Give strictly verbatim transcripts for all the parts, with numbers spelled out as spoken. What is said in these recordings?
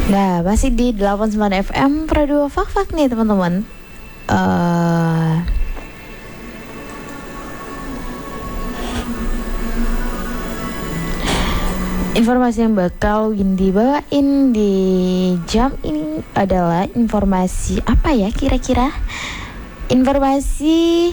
Nah, masih di delapan puluh sembilan F M Pro Fak-Fak nih teman-teman. uh, Informasi yang bakal Windy bawain di jam ini adalah informasi apa ya kira-kira? Informasi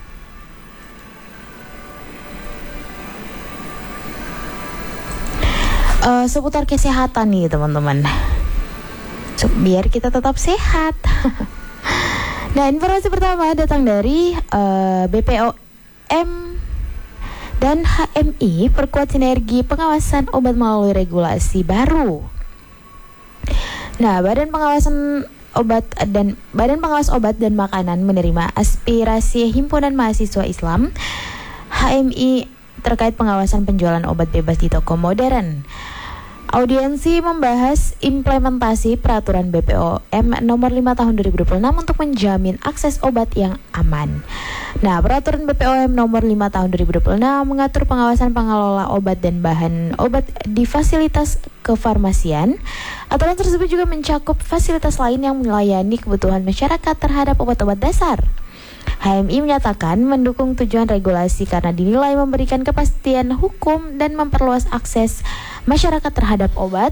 uh, seputar kesehatan nih teman-teman, biar kita tetap sehat. Nah, informasi pertama datang dari uh, B P O M dan H M I perkuat sinergi pengawasan obat melalui regulasi baru. Nah, Badan Pengawasan Obat dan Badan Pengawas Obat dan Makanan menerima aspirasi Himpunan Mahasiswa Islam H M I terkait pengawasan penjualan obat bebas di toko modern. Audiensi membahas implementasi peraturan B P O M nomor lima tahun dua ribu dua puluh enam untuk menjamin akses obat yang aman. Nah, peraturan B P O M nomor lima tahun dua ribu dua puluh enam mengatur pengawasan pengelola obat dan bahan obat di fasilitas kefarmasian. Aturan tersebut juga mencakup fasilitas lain yang melayani kebutuhan masyarakat terhadap obat-obat dasar. H M I menyatakan mendukung tujuan regulasi karena dinilai memberikan kepastian hukum dan memperluas akses masyarakat terhadap obat.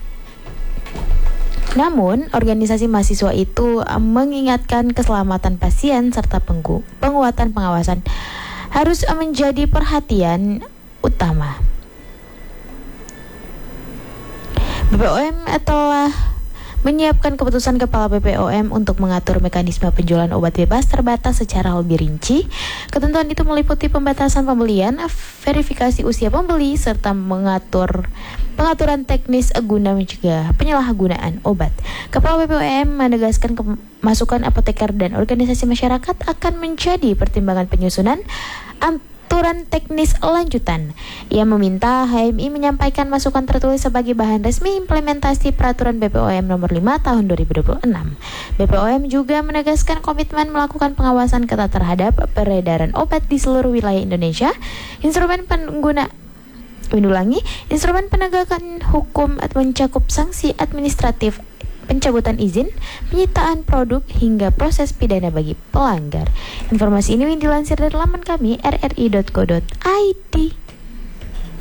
Namun, organisasi mahasiswa itu mengingatkan keselamatan pasien serta penggu- penguatan pengawasan harus menjadi perhatian utama. B P O M telah menyiapkan keputusan Kepala B P O M untuk mengatur mekanisme penjualan obat bebas terbatas secara lebih rinci. Ketentuan itu meliputi pembatasan pembelian, verifikasi usia pembeli, serta mengatur pengaturan teknis guna mencegah penyalahgunaan obat. Kepala B P O M menegaskan masukan apoteker dan organisasi masyarakat akan menjadi pertimbangan penyusunan aturan teknis lanjutan. Ia meminta H M I menyampaikan masukan tertulis sebagai bahan resmi implementasi peraturan B P O M nomor lima tahun dua ribu dua puluh enam. B P O M juga menegaskan komitmen melakukan pengawasan ketat terhadap peredaran obat di seluruh wilayah Indonesia. Instrumen pengguna Mengulangi, instrumen penegakan hukum mencakup sanksi administratif, pencabutan izin, penyitaan produk, hingga proses pidana bagi pelanggar. Informasi ini dilansir dari laman kami r r i dot co dot i d.